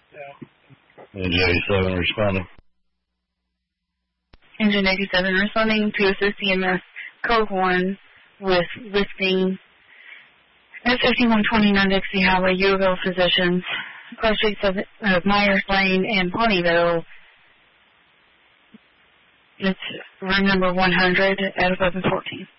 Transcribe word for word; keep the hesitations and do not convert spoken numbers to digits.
Engine eighty-seven responding. Engine eighty-seven responding to assist E M S Code one with lifting at fifty-one twenty-nine Dixie Highway, Uville Physicians, cross streets of uh, Myers Lane and Ponyville. It's room number one hundred at eleven fourteen.